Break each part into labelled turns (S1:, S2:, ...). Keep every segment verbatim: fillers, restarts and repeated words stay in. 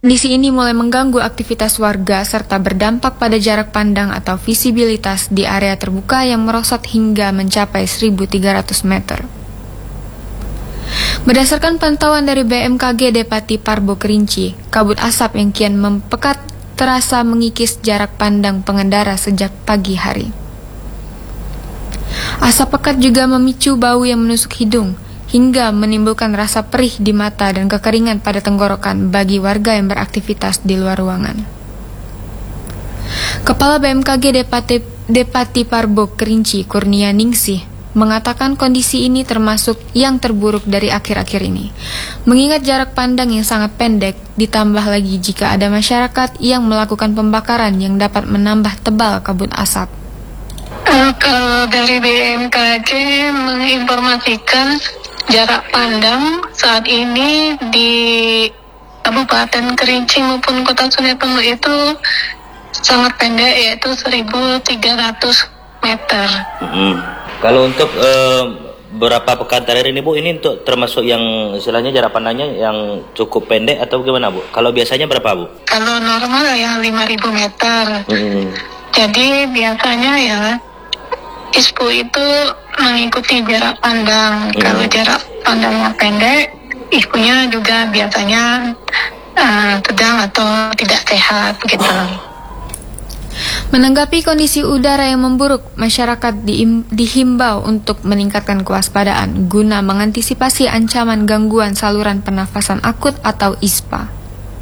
S1: Kondisi ini mulai mengganggu aktivitas warga serta berdampak pada jarak pandang atau visibilitas di area terbuka yang merosot hingga mencapai seribu tiga ratus meter. Berdasarkan pantauan dari B M K G Depati Parbo Kerinci, kabut asap yang kian mempekat terasa mengikis jarak pandang pengendara sejak pagi hari. Asap pekat juga memicu bau yang menusuk hidung, hingga menimbulkan rasa perih di mata dan kekeringan pada tenggorokan bagi warga yang beraktivitas di luar ruangan. Kepala B M K G Depati, Depati Parbo Kerinci, Kurnia Ningsih, mengatakan kondisi ini termasuk yang terburuk dari akhir-akhir ini. Mengingat jarak pandang yang sangat pendek, ditambah lagi jika ada masyarakat yang melakukan pembakaran yang dapat menambah tebal kabut asap.
S2: Uh, kalau dari B M K G menginformasikan jarak pandang saat ini di Kabupaten Kerinci maupun Kota Sungai Penuh itu sangat pendek, yaitu seribu tiga ratus meter.
S3: Hmm. Kalau untuk uh, berapa pekan terakhir ini Bu, ini untuk termasuk yang istilahnya jarak pandangnya yang cukup pendek atau gimana Bu? Kalau biasanya berapa Bu?
S2: Kalau normal ya lima ribu meter.
S3: Hmm.
S2: Jadi biasanya ya I S P U itu mengikuti jarak pandang. Hmm. Kalau jarak pandangnya pendek, I S P U-nya juga biasanya uh, sedang atau tidak sehat gitu.
S1: Menanggapi kondisi udara yang memburuk, masyarakat di, dihimbau untuk meningkatkan kewaspadaan guna mengantisipasi ancaman gangguan saluran pernafasan akut atau I S P A.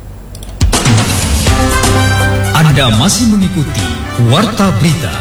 S4: Anda masih mengikuti Warta Berita.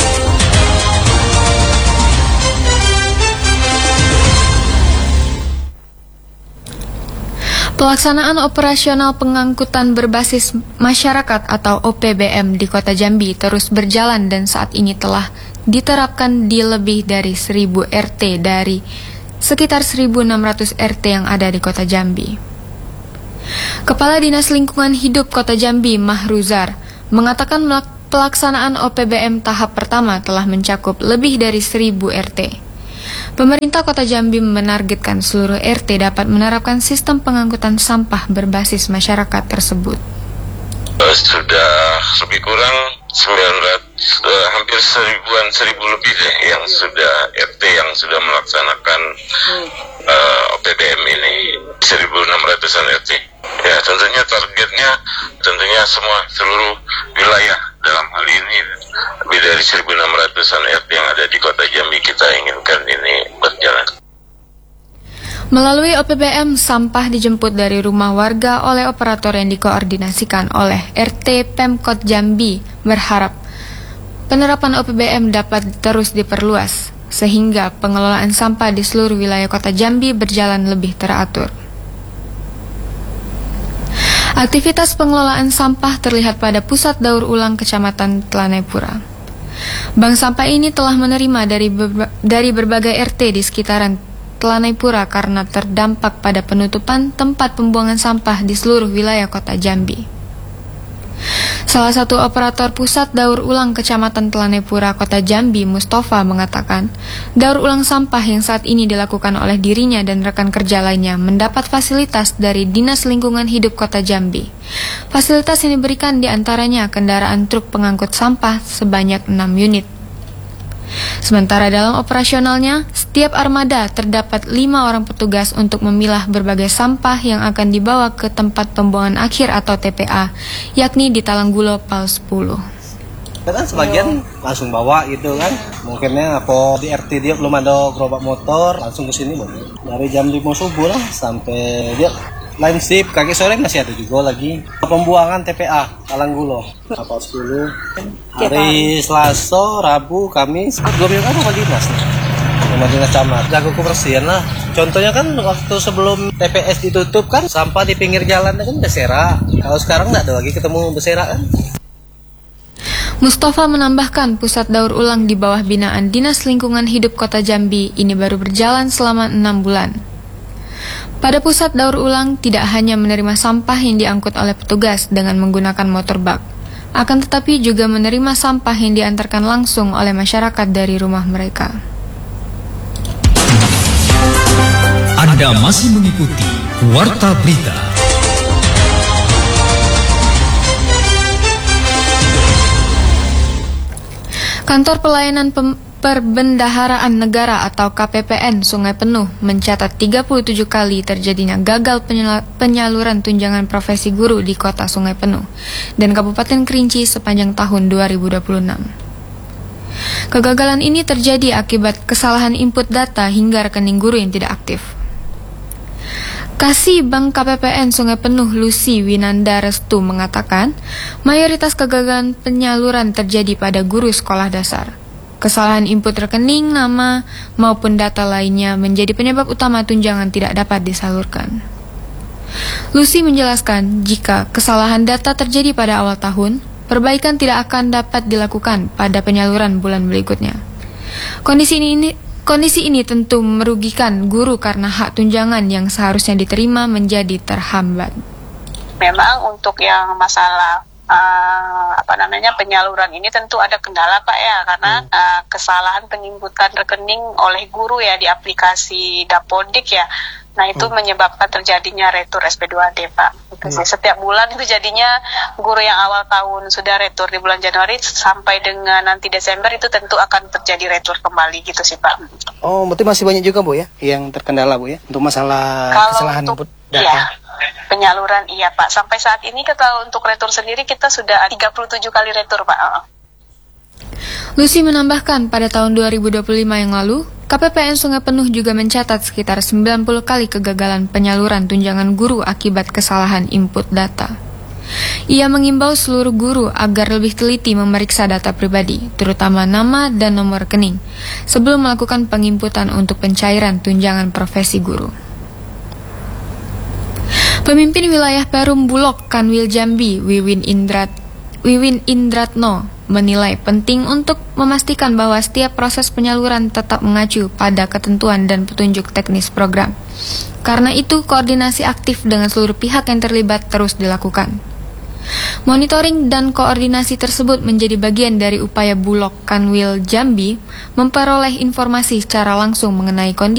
S1: Pelaksanaan operasional pengangkutan berbasis masyarakat atau O P B M di Kota Jambi terus berjalan dan saat ini telah diterapkan di lebih dari seribu R T dari sekitar seribu enam ratus R T yang ada di Kota Jambi. Kepala Dinas Lingkungan Hidup Kota Jambi, Mahruzar, mengatakan pelaksanaan O P B M tahap pertama telah mencakup lebih dari seribu R T. Pemerintah Kota Jambi menargetkan seluruh R T dapat menerapkan sistem pengangkutan sampah berbasis masyarakat tersebut.
S5: Sudah lebih kurang sembilan ratus, uh, hampir seribuan, seribu lebih deh yang sudah R T yang sudah melaksanakan uh, O P B M ini, seribu enam ratusan R T. Ya tentunya targetnya tentunya semua seluruh wilayah dalam hal ini lebih dari seribu enam ratusan R T yang ada di Kota Jambi kita inginkan ini berjalan.
S1: Melalui O P B M, sampah dijemput dari rumah warga oleh operator yang dikoordinasikan oleh R T Pemkot Jambi berharap penerapan O P B M dapat terus diperluas sehingga pengelolaan sampah di seluruh wilayah Kota Jambi berjalan lebih teratur. Aktivitas pengelolaan sampah terlihat pada Pusat Daur Ulang Kecamatan Telanai-Pura. Bank sampah ini telah menerima dari berba- dari berbagai R T di sekitaran Telanai-Pura karena terdampak pada penutupan tempat pembuangan sampah di seluruh wilayah Kota Jambi. Salah satu operator Pusat Daur Ulang Kecamatan Telanai-Pura Kota Jambi, Mustafa, mengatakan daur ulang sampah yang saat ini dilakukan oleh dirinya dan rekan kerja lainnya mendapat fasilitas dari Dinas Lingkungan Hidup Kota Jambi. Fasilitas yang diberikan diantaranya kendaraan truk pengangkut sampah sebanyak enam unit. Sementara dalam operasionalnya, setiap armada terdapat lima orang petugas untuk memilah berbagai sampah yang akan dibawa ke tempat pembuangan akhir atau T P A, yakni di Talanggulo Pal sepuluh.
S6: Kan sebagian langsung bawa gitu kan, mungkinnya apa di R T dia belum ada gerobak motor, langsung ke sini dari jam lima subuh lah sampai dia lain sip, kaki sore masih ada juga lagi pembuangan T P A Talanggulo Pal sepuluh. Hari Selasa, Rabu, Kamis, dua minggu kan sama dinas nih, sama dinas camat, jago kebersihan lah. Contohnya kan waktu sebelum T P S ditutup kan sampah di pinggir jalan kan bersera. Kalau sekarang nggak ada lagi ketemu bersera kan.
S1: Mustafa menambahkan pusat daur ulang di bawah binaan Dinas Lingkungan Hidup Kota Jambi ini baru berjalan selama enam bulan. Pada pusat daur ulang tidak hanya menerima sampah yang diangkut oleh petugas dengan menggunakan motor bak, akan tetapi juga menerima sampah yang diantarkan langsung oleh masyarakat dari rumah mereka.
S4: Anda masih mengikuti Warta Berita.
S1: Kantor Pelayanan Pem- Perbendaharaan Negara atau K P P N Sungai Penuh mencatat tiga puluh tujuh kali terjadinya gagal penyala- penyaluran tunjangan profesi guru di Kota Sungai Penuh dan Kabupaten Kerinci sepanjang tahun dua ribu dua puluh enam. Kegagalan ini terjadi akibat kesalahan input data hingga rekening guru yang tidak aktif. Kasih Bank K P P N Sungai Penuh Lucy Winanda Restu mengatakan, mayoritas kegagalan penyaluran terjadi pada guru sekolah dasar. Kesalahan input rekening, nama, maupun data lainnya menjadi penyebab utama tunjangan tidak dapat disalurkan. Lucy menjelaskan, jika kesalahan data terjadi pada awal tahun, perbaikan tidak akan dapat dilakukan pada penyaluran bulan berikutnya. Kondisi ini, kondisi ini tentu merugikan guru karena hak tunjangan yang seharusnya diterima menjadi terhambat.
S2: Memang untuk yang masalah uh, apa namanya penyaluran ini tentu ada kendala Pak ya, karena hmm. uh, kesalahan penginputan rekening oleh guru ya di aplikasi Dapodik ya. Nah itu hmm. menyebabkan terjadinya retur S P dua D Pak. Hmm. Setiap bulan itu jadinya guru yang awal tahun sudah retur di bulan Januari sampai dengan nanti Desember itu tentu akan terjadi retur kembali gitu sih Pak.
S7: Oh, berarti masih banyak juga Bu ya yang terkendala Bu ya untuk masalah
S2: kalau
S7: kesalahan
S2: untuk,
S7: input data.
S2: Ya, penyaluran iya Pak. Sampai saat ini kalau untuk retur sendiri kita sudah tiga puluh tujuh kali retur Pak.
S1: Lucy menambahkan pada tahun dua ribu dua puluh lima yang lalu, K P P N Sungai Penuh juga mencatat sekitar sembilan puluh kali kegagalan penyaluran tunjangan guru akibat kesalahan input data. Ia mengimbau seluruh guru agar lebih teliti memeriksa data pribadi, terutama nama dan nomor rekening, sebelum melakukan penginputan untuk pencairan tunjangan profesi guru. Pemimpin wilayah Perum Bulog Kanwil Jambi, Wiwin Indrat, Wiwin Indratno, menilai penting untuk memastikan bahwa setiap proses penyaluran tetap mengacu pada ketentuan dan petunjuk teknis program. Karena itu, koordinasi aktif dengan seluruh pihak yang terlibat terus dilakukan. Monitoring dan koordinasi tersebut menjadi bagian dari upaya Bulog Kanwil Jambi memperoleh informasi secara langsung mengenai kondisi